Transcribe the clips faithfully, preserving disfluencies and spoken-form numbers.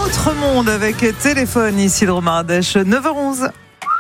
autre monde avec téléphone. Ici Dromardèche, neuf heures onze.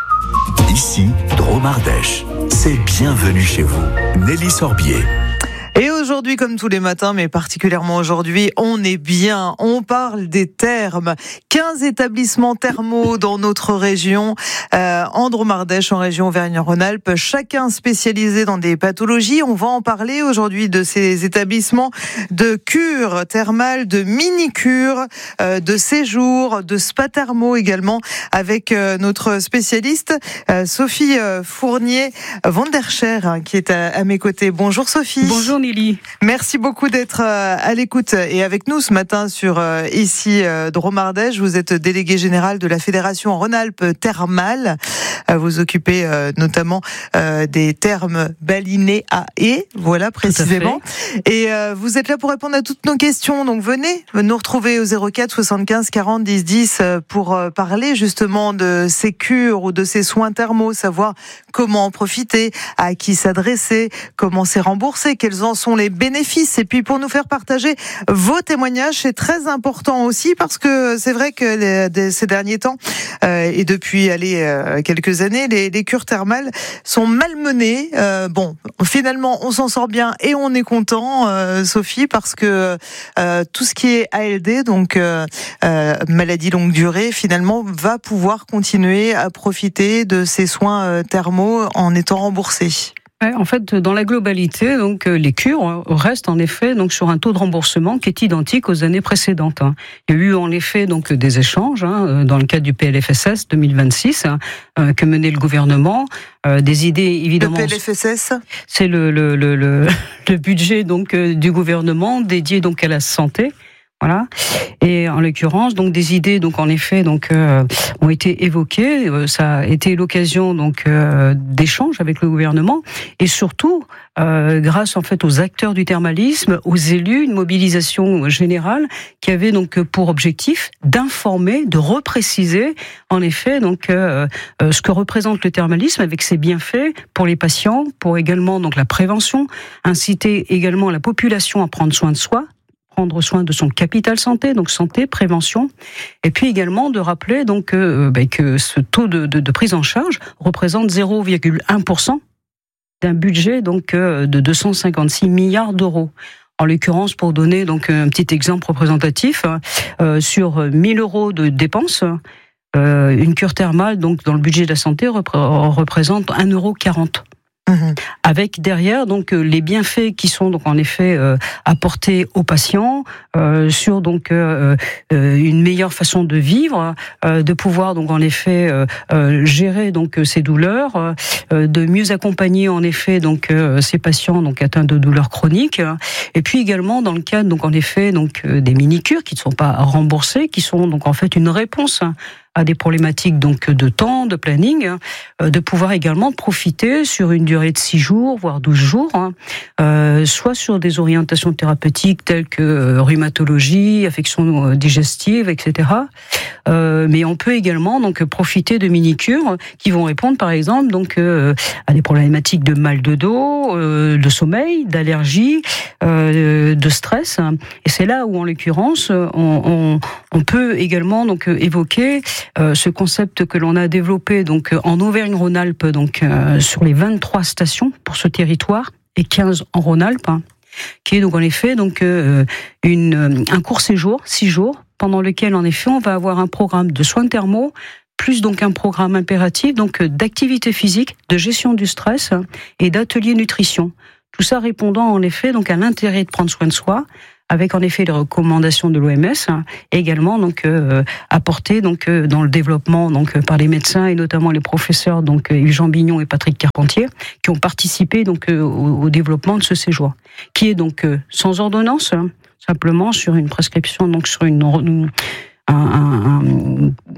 Ici Dromardèche, c'est bienvenue chez vous. Nelly Sorbier. Et aujourd'hui, comme tous les matins, mais particulièrement aujourd'hui, on est bien. On parle des thermes. quinze établissements thermaux dans notre région, euh, en Dromardèche, en région Auvergne-Rhône-Alpes, chacun spécialisé dans des pathologies. On va en parler aujourd'hui de ces établissements de cure thermale, de mini-cure, euh, de séjour, de spa thermo également, avec euh, notre spécialiste euh, Sophie euh, Fournier-Vandercher, hein, qui est à, à mes côtés. Bonjour Sophie. Bonjour Nelly. Merci beaucoup d'être à l'écoute et avec nous ce matin sur ici Dromardèche. Vous êtes délégué général de la Fédération Rhône-Alpes Thermale. Vous occupez notamment des thermes balinés à Et, voilà précisément. Et vous êtes là pour répondre à toutes nos questions. Donc venez nous retrouver au zéro quatre soixante-quinze quarante dix dix pour parler justement de ces cures ou de ces soins thermaux, savoir comment en profiter, à qui s'adresser, comment c'est remboursé, quels en sont les bénéfices. Et puis pour nous faire partager vos témoignages, c'est très important aussi parce que c'est vrai que les, ces derniers temps euh, et depuis allez, euh, quelques années, les, les cures thermales sont malmenées. Euh, bon, finalement, on s'en sort bien et on est content, euh, Sophie, parce que euh, tout ce qui est A L D, donc euh, euh, maladie longue durée, finalement, va pouvoir continuer à profiter de ces soins euh, thermaux en étant remboursé. Ouais, en fait, dans la globalité, donc les cures restent en effet donc sur un taux de remboursement qui est identique aux années précédentes. Hein. Il y a eu en effet donc des échanges hein, dans le cadre du P L F S S deux mille vingt-six hein, euh, que menait le gouvernement. Euh, des idées évidemment. Le P L F S S, c'est le le le le, le budget donc euh, du gouvernement dédié donc à la santé. Voilà. Et en l'occurrence, donc des idées, donc en effet, donc euh, ont été évoquées. Euh, ça a été l'occasion donc euh, d'échanges avec le gouvernement et surtout, euh, grâce en fait aux acteurs du thermalisme, aux élus, une mobilisation générale qui avait donc pour objectif d'informer, de repréciser en effet donc euh, euh, ce que représente le thermalisme avec ses bienfaits pour les patients, pour également donc la prévention, inciter également la population à prendre soin de soi. Prendre soin de son capital santé, donc santé, prévention, et puis également de rappeler donc euh, bah, que ce taux de, de, de prise en charge représente zéro virgule un pour cent d'un budget donc euh, de deux cent cinquante-six milliards d'euros. En l'occurrence, pour donner donc un petit exemple représentatif, euh, sur mille euros de dépenses, euh, une cure thermale donc dans le budget de la santé repré- représente un euro quarante. Mmh. Avec derrière donc les bienfaits qui sont donc en effet euh, apportés aux patients euh, sur donc euh, euh, une meilleure façon de vivre, euh, de pouvoir donc en effet euh, euh, gérer donc ces douleurs, euh, de mieux accompagner en effet donc euh, ces patients donc atteints de douleurs chroniques, et puis également dans le cadre donc en effet donc euh, des mini-cures qui ne sont pas remboursées, qui sont donc en fait une réponse à des problématiques donc de temps, de planning, euh, de pouvoir également profiter sur une durée de six jours, voire douze jours, hein, euh, soit sur des orientations thérapeutiques telles que euh, rhumatologie, affections digestives, et cetera. Euh, mais on peut également donc profiter de mini-cures qui vont répondre par exemple donc euh, à des problématiques de mal de dos, euh, de sommeil, d'allergie, euh, de stress. Et c'est là où en l'occurrence on, on, on peut également donc évoquer Euh, ce concept que l'on a développé donc en Auvergne-Rhône-Alpes, donc euh, sur les vingt-trois stations pour ce territoire et quinze en Rhône-Alpes, hein, qui est donc en effet donc euh, une un court séjour, six jours, pendant lequel en effet on va avoir un programme de soins thermaux, plus donc un programme impératif donc d'activité physique, de gestion du stress et d'atelier nutrition. Tout ça répondant en effet donc à l'intérêt de prendre soin de soi, avec en effet les recommandations de l'O M S, hein, également donc euh, apportées donc euh, dans le développement donc euh, par les médecins et notamment les professeurs donc euh, Jean Bignon et Patrick Carpentier qui ont participé donc euh, au, au développement de ce séjour, qui est donc euh, sans ordonnance, hein, simplement sur une prescription donc sur une, une un, un, un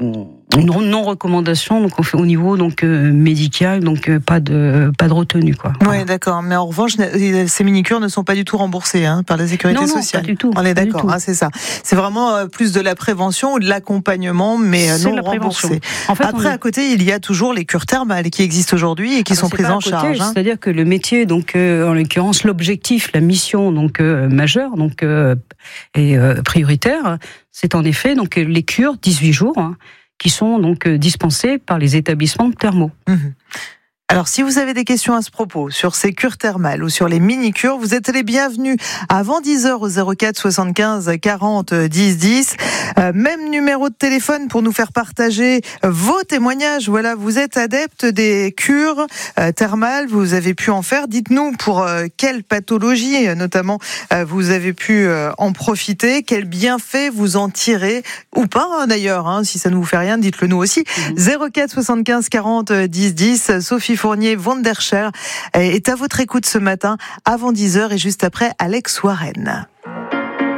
non, non recommandation, donc on fait au niveau donc euh, médical, donc euh, pas de pas de retenue quoi. Oui, Voilà. d'accord. Mais en revanche, ces minicures ne sont pas du tout remboursées hein, par la sécurité non, non, sociale. Pas du tout. On est d'accord, hein, c'est ça. C'est vraiment euh, plus de la prévention ou de l'accompagnement, mais euh, non la remboursé. En fait, Après, on... à côté, il y a toujours les cures thermales qui existent aujourd'hui et qui Alors, sont prises en charge. Hein. C'est-à-dire que le métier, donc euh, en l'occurrence l'objectif, la mission donc euh, majeure, donc euh, et euh, prioritaire, c'est en effet donc les cures dix-huit jours. Hein, qui sont donc dispensés par les établissements thermaux. Mmh. Alors, si vous avez des questions à ce propos, sur ces cures thermales ou sur les mini-cures, vous êtes les bienvenus avant dix heures au zéro quatre soixante-quinze quarante dix dix. Euh, même numéro de téléphone pour nous faire partager vos témoignages. Voilà, vous êtes adepte des cures euh, thermales, vous avez pu en faire. Dites-nous pour euh, quelle pathologie, notamment, euh, vous avez pu euh, en profiter, quel bienfait vous en tirez, ou pas hein, d'ailleurs, hein, si ça ne vous fait rien, dites-le nous aussi. Mmh. zéro quatre soixante-quinze quarante dix dix, Sophie Fournier Vonderscher est à votre écoute ce matin avant dix heures et juste après Alex Warren.